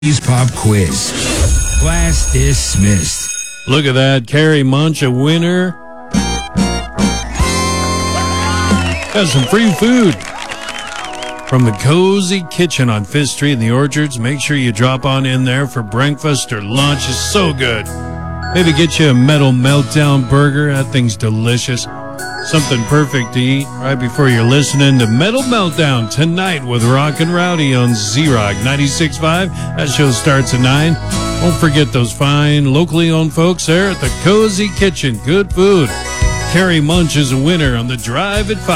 Pop Quiz. Class dismissed. Look at that. Carrie Munch, a winner. Got some free food from the Cozy Kitchen on 5th Street in the Orchards. Make sure you drop on in there for breakfast or lunch. It's so good. Maybe get you a Metal Meltdown burger. That thing's delicious. Something perfect to eat right before you're listening to Metal Meltdown tonight with Rock and Rowdy on Z-Rock 96.5. That show starts at 9. Don't forget those fine, locally owned folks there at the Cozy Kitchen. Good food. Carrie Munch is a winner on the Drive at 5.